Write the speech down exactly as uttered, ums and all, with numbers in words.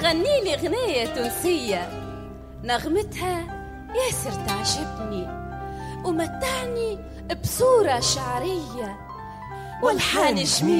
غني لي غنية تونسية نغمتها ياسر تعجبني ومتعني بصورة شعرية والحان جميل.